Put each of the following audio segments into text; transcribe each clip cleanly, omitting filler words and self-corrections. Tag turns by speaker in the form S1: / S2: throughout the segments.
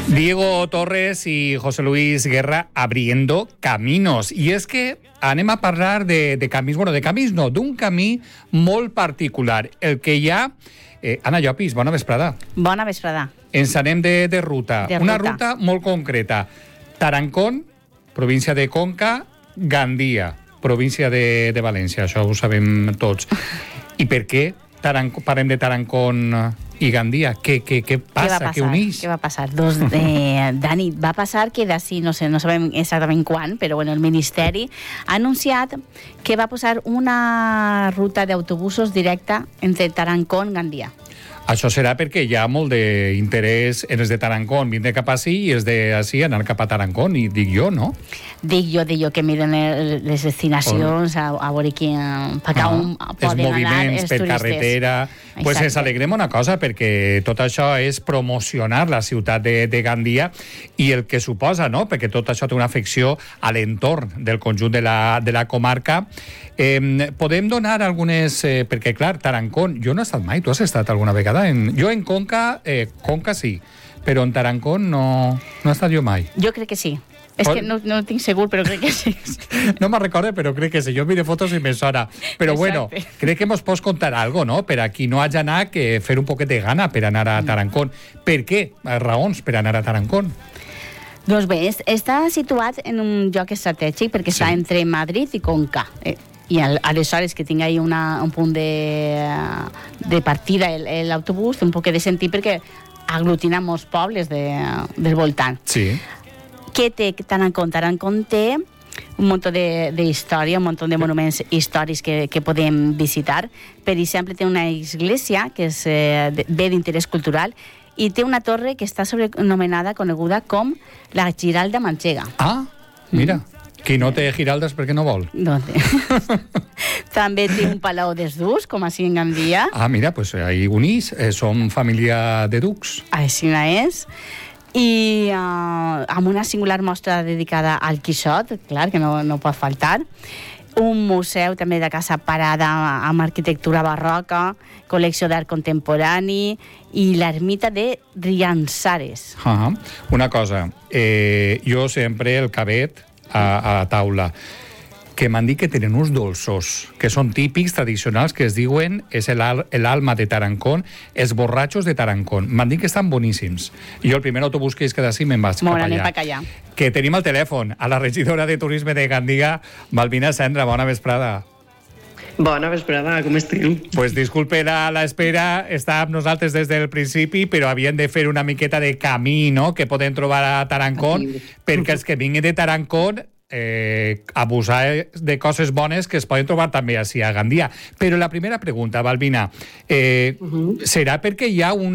S1: Diego Torres y José Luis Guerra abriendo caminos. I és que anem a parlar de camins, bueno, de camins no, d'un camí molt particular, el que hi ha... Anna Llopis, bona vesprada.
S2: Bona vesprada.
S1: Ens anem de ruta. Una ruta molt concreta. Tarancón, província de Conca, Gandia, província de València, això ho sabem tots. I per què parlem de Tarancón i Gandia? Què passa? Què uneix?
S2: Què va passar? Doncs, Dani, va passar que d'ací, no sabem exactament quan, però bueno, el Ministeri ha anunciat que va posar una ruta d'autobusos directa entre Tarancón i Gandia.
S1: Això serà perquè hi ha molt d'interès en els de Tarancón vindre cap ací i els d'ací anar cap a Tarancón, i dic jo, no?
S2: Dic jo que miren les destinacions a veure per on poden anar els turistes. Els moviments per carretera. Pues ens alegrem una cosa, perquè tot això és promocionar la ciutat de Gandia i el que suposa, no? Perquè tot això té una afecció a l'entorn del conjunt de la comarca. Podem donar algunes... perquè, clar, Tarancón, jo no he estat mai. Tu has estat alguna vegada? Jo en Conca sí, però en Tarancón no he estat jo mai. Jo crec que sí. És que no tinc segur, però crec que sí.
S1: No me'n recordo, però crec que sí. Jo miro fotos i me sona. Però bueno, crec que mos pots contar algo, no? Per a qui no hagi anat, que fer un poquet de gana per anar a Tarancón. Per què? Raons per anar a Tarancón.
S2: Doncs bé, està situat en un lloc estratègic perquè està entre Madrid i Conca. I aleshores que tingui un punt de partida l'autobús, un poc de sentit perquè aglutina molts pobles del voltant.
S1: Sí.
S2: Què té Tarancón? Tarancón té un munt d'història, un munt de monuments històrics que podem visitar. Per exemple, té una església que és bé d'interès cultural i té una torre que està sobrenomenada, coneguda com la Giralda Manchega.
S1: Ah, mira. Qui no té giraldes perquè no vol.
S2: No té. També té un palau dels ducs, com així en Gandia.
S1: Ah, mira, pues ahí unís, som família de ducs.
S2: Així és. I amb una singular mostra dedicada al Quixot, clar, que no pot faltar. Un museu també de casa parada amb arquitectura barroca, col·lecció d'art contemporani i l'ermita de Riansares.
S1: Una cosa, jo sempre el cabet a la taula, que m'han dit que tenen uns dolços, que són típics, tradicionals, que es diuen, és l'alma de Tarancón, els borratxos de Tarancón. M'han dit que estan boníssims. I jo el primer autobús que és que d'ací me'n vaig cap allà. Que tenim al telèfon a la regidora de Turisme de Gandia, Malvina Cendra. Bona vesprada.
S3: Bona vesprada, com esteu?
S1: Pues disculpe l'espera, està amb nosaltres des del principi, però havien de fer una miqueta de camí, no?, que podem trobar a Tarancón, perquè els que vinguin de Tarancón abusar de coses bones que es poden trobar també així a Gandia. Però la primera pregunta, Balbina, serà perquè hi ha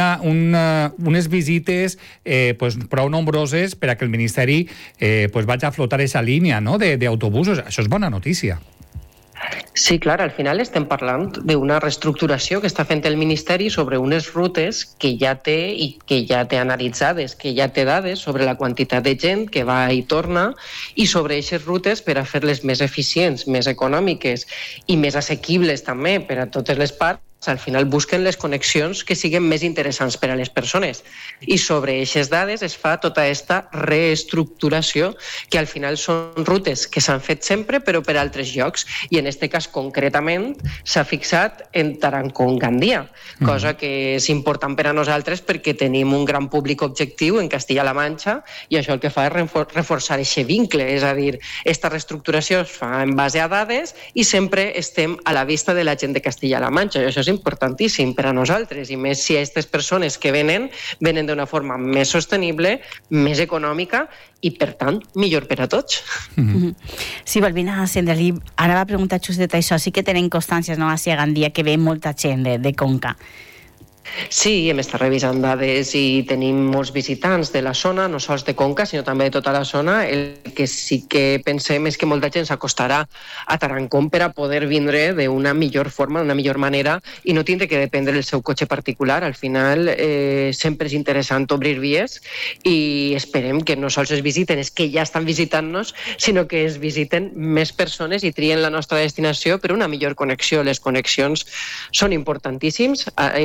S1: unes visites prou nombroses per a que el Ministeri vagi a flotar aquesta línia, no?, d'autobusos. Això és bona notícia.
S3: Sí, clar, al final estem parlant d'una reestructuració que està fent el Ministeri sobre unes rutes que ja té i que ja té analitzades, que ja té dades sobre la quantitat de gent que va i torna i sobre aquestes rutes per a fer-les més eficients, més econòmiques i més assequibles també per a totes les parts. Al final busquen les connexions que siguin més interessants per a les persones. I sobre aquestes dades es fa tota aquesta reestructuració que al final són rutes que s'han fet sempre però per a altres llocs. I en aquest cas concretament s'ha fixat en Tarancón-Gandia, cosa que és important per a nosaltres perquè tenim un gran públic objectiu en Castilla-La Manxa i això el que fa és reforçar aquest vincle. És a dir, aquesta reestructuració es fa en base a dades i sempre estem a la vista de la gent de Castilla-La Manxa. I això és importantíssim per a nosaltres, i més si aquestes persones que venen d'una forma més sostenible, més econòmica i, per tant, millor per a tots.
S2: Sí, Balbina Cendra, ara va preguntar justet això. Sí que tenen constàncies, no?, a Gandia, que ve molta gent de Conca.
S3: Sí, hem estat revisant dades i tenim molts visitants de la zona, no sols de Conca, sinó també de tota la zona. El que sí que pensem és que molta gent s'acostarà a Tarancón per a poder vindre d'una millor forma, d'una millor manera, i no tindre que dependre del seu cotxe particular. Al final sempre és interessant obrir vies i esperem que no sols es visiten els que ja estan visitant-nos, sinó que es visiten més persones i trien la nostra destinació per una millor connexió. Les connexions són importantíssimes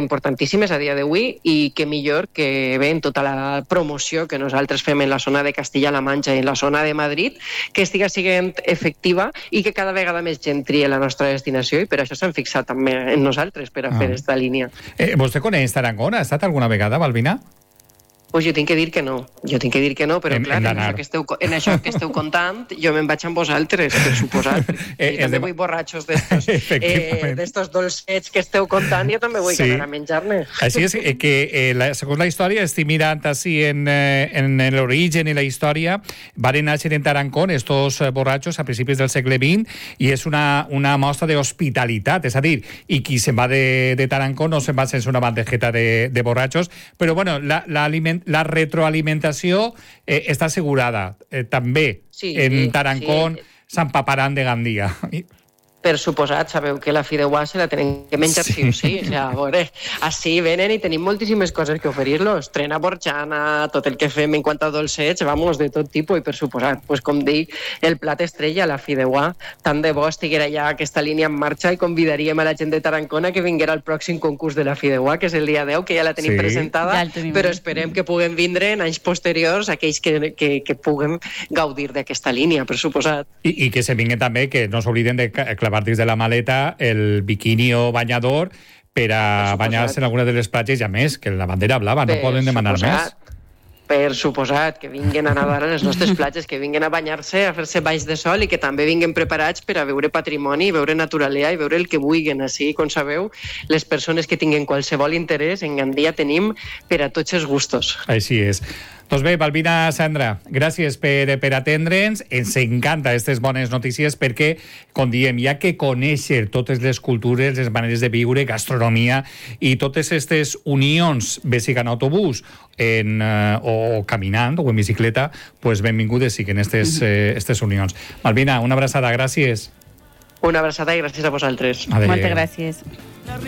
S3: moltíssimes a dia d'avui, i que millor que bé en tota la promoció que nosaltres fem en la zona de Castilla-La Manxa i en la zona de Madrid, que estiga sent efectiva i que cada vegada més gent trie la nostra destinació, i per això s'han fixat també en nosaltres per a fer aquesta línia.
S1: Vostè coneix Tarancón? Ha estat alguna vegada, Balbina?
S3: Pues jo tinc que dir que no, però clar, en això que esteu contant, jo me'n vaig amb vosaltres, per suposat. Jo també vull borratxos d'estos dolcets que esteu contant, jo també vull anar a menjar-ne.
S1: Així és que, segons la història, estic mirant així en l'origen i la història, van néixer en Tarancón estos borratxos a principis del segle XX, i és una mostra d'hospitalitat, és a dir, i qui se'n va de Tarancón no se'n va sense una bandejeta de borratxos, però bueno, la retroalimentació està assegurada. També en Tarancón s'empaparan de Gandia.
S3: Per suposat, sabeu que la fideuà se la tenen que menjar sí o sí. O sigui, a veure, així venen i tenim moltíssimes coses que oferir-los. Trena borjana, tot el que fem en quant a dolcets, vamos, de tot tipus, i per suposat, pues, com dic, el plat estrella, la fideuà. Tant de bo estiguera ja aquesta línia en marxa, i convidaríem a la gent de Tarancona que vinguera al pròxim concurs de la fideuà, que és el dia 10, que ja la tenim presentada, però esperem que puguem vindre en anys posteriors aquells que puguem gaudir d'aquesta línia, per suposat.
S1: I que se vinguin també, que no s'obliden de clavar dins de la maleta el biquini o banyador per a banyar-se en alguna de les platges, i a més, que la bandera blava, no poden demanar més.
S3: Per suposat, que vinguin a nadar a les nostres platges, que vinguin a banyar-se, a fer-se banys de sol, i que també vinguin preparats per a veure patrimoni, veure naturalea i veure el que vulguin. Així, com sabeu, les persones que tinguin qualsevol interès, en Gandia tenim per a tots els gustos.
S1: Així és. Doncs bé, Balbina Cendra, gràcies per atendre'ns. Ens encanta aquestes bones notícies perquè, com diem, hi ha que conèixer totes les cultures, les maneres de viure, gastronomia, i totes aquestes unions, bé sigui en autobús o caminant o en bicicleta, pues benvingudes siguin aquestes unions. Balbina, una abraçada, gràcies.
S3: Una abraçada i gràcies a vosaltres.
S2: Moltes gràcies.